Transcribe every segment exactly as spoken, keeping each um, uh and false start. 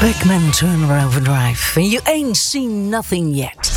Rickman Turner Overdrive. And you ain't seen nothing yet.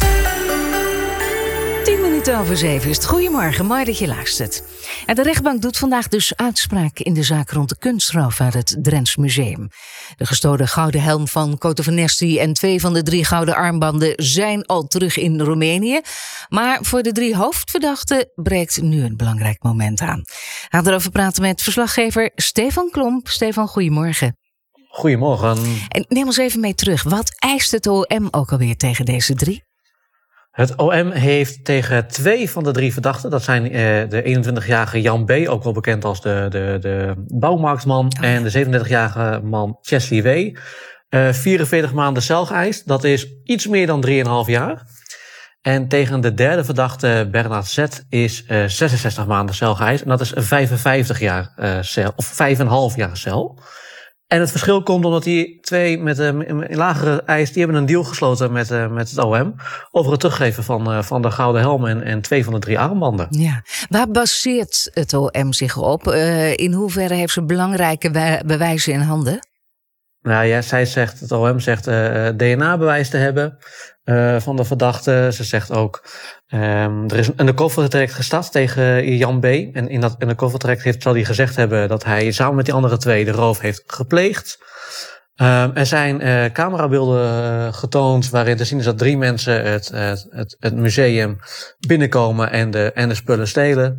Tien minuten over zeven is het. Goedemorgen, mooi dat je luistert. En de rechtbank doet vandaag dus uitspraak in de zaak rond de kunstroof uit het Drents Museum. De gestolen gouden helm van Cotovenesti en twee van de drie gouden armbanden zijn al terug in Roemenië. Maar voor de drie hoofdverdachten breekt nu een belangrijk moment aan. We gaan erover praten met verslaggever Stefan Klomp. Stefan, goedemorgen. Goedemorgen. En neem ons even mee terug. Wat eist het O M ook alweer tegen deze drie? Het O M heeft tegen twee van de drie verdachten, dat zijn uh, de eenentwintigjarige Jan B., ook wel bekend als de, de, de bouwmarktman, oh, en de zevenendertigjarige man Chesley W., uh, vierenveertig maanden cel geëist. Dat is iets meer dan drieënhalf jaar. En tegen de derde verdachte, Bernard Z., is uh, zesenzestig maanden cel geëist. En dat is vijfenvijftig jaar uh, cel, of vijf en een half jaar cel. En het verschil komt omdat die twee met een uh, lagere eis, die hebben een deal gesloten met, uh, met het O M over het teruggeven van, uh, van de gouden helm en, en twee van de drie armbanden. Ja. Waar baseert het O M zich op? Uh, in hoeverre heeft ze belangrijke be- bewijzen in handen? Nou ja, zij zegt, het O M zegt uh, D N A-bewijs te hebben uh, van de verdachte. Ze zegt ook, um, er is een undercover-traject gestart tegen Jan B. En in dat undercover-traject heeft, zal hij gezegd hebben dat hij samen met die andere twee de roof heeft gepleegd. Um, er zijn uh, camerabeelden uh, getoond waarin te zien is dat drie mensen het, het, het, het museum binnenkomen en de, en de spullen stelen.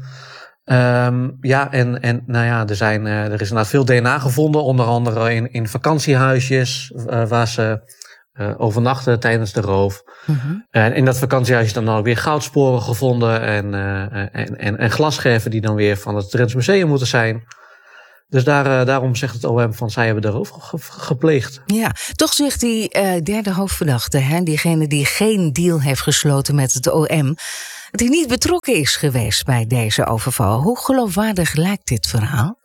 Um, ja, en, en nou ja, er, zijn, uh, er is inderdaad veel D N A gevonden, onder andere in, in vakantiehuisjes uh, waar ze uh, overnachten tijdens de roof. Mm-hmm. En in dat vakantiehuisje dan ook weer goudsporen gevonden en, uh, en, en, en glasscherven die dan weer van het Drents Museum moeten zijn. Dus daar, uh, daarom zegt het O M van zij hebben de roof ge- gepleegd. Ja, toch zegt die uh, derde hoofdverdachte, hè, diegene die geen deal heeft gesloten met het O M, dat hij niet betrokken is geweest bij deze overval. Hoe geloofwaardig lijkt dit verhaal?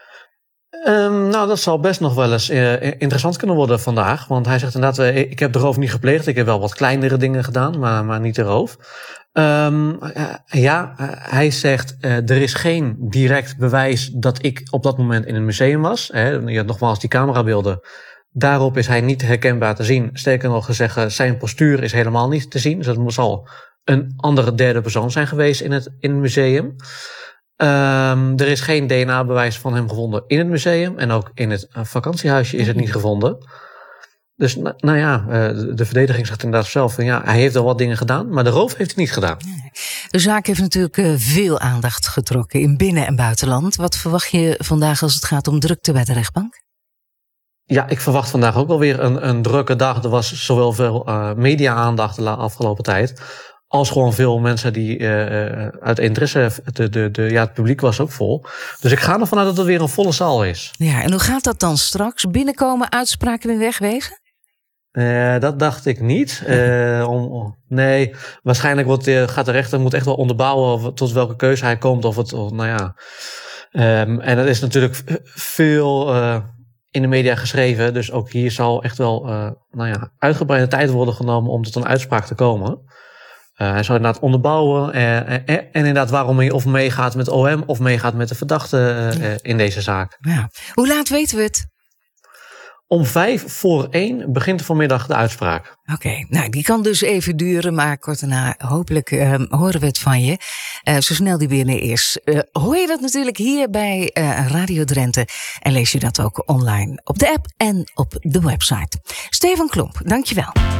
Um, nou, dat zal best nog wel eens uh, interessant kunnen worden vandaag. Want hij zegt inderdaad, uh, ik heb de roof niet gepleegd. Ik heb wel wat kleinere dingen gedaan, maar, maar niet de roof. Um, uh, ja, uh, hij zegt, uh, er is geen direct bewijs dat ik op dat moment in het museum was. Hè. Je had nogmaals die camerabeelden. Daarop is hij niet herkenbaar te zien. Sterker nog gezegd, zijn postuur is helemaal niet te zien. Dus dat zal een andere derde persoon zijn geweest in het, in het museum. Um, er is geen D N A-bewijs van hem gevonden in het museum. En ook in het vakantiehuisje is het niet gevonden. Dus nou, nou ja, uh, de verdediging zegt inderdaad zelf van ja, hij heeft al wat dingen gedaan, maar de roof heeft hij niet gedaan. De zaak heeft natuurlijk uh, veel aandacht getrokken in binnen- en buitenland. Wat verwacht je vandaag als het gaat om drukte bij de rechtbank? Ja, ik verwacht vandaag ook wel weer een, een drukke dag. Er was zowel veel uh, media-aandacht de afgelopen tijd, als gewoon veel mensen die uh, uit interesse, de, de, de, ja, het publiek was ook vol. Dus ik ga ervan uit dat het weer een volle zaal is. Ja, en hoe gaat dat dan straks? Binnenkomen, uitspraken weer wegwezen? Uh, dat dacht ik niet. Uh, om, nee, waarschijnlijk wordt, uh, gaat de rechter moet echt wel onderbouwen tot welke keuze hij komt. Of het, of, nou ja. Um, en dat is natuurlijk veel uh, in de media geschreven. Dus ook hier zal echt wel uh, nou ja, uitgebreide tijd worden genomen om tot een uitspraak te komen. Uh, hij zal inderdaad onderbouwen uh, en, en inderdaad waarom hij of meegaat met O M of meegaat met de verdachte uh, uh, in deze zaak. Ja. Hoe laat weten we het? Om vijf voor één begint vanmiddag de uitspraak. Oké, okay, nou die kan dus even duren, maar kort daarna hopelijk uh, horen we het van je. Uh, zo snel die binnen is. Uh, hoor je dat natuurlijk hier bij uh, Radio Drenthe en lees je dat ook online op de app en op de website. Stefan Klomp, dankjewel.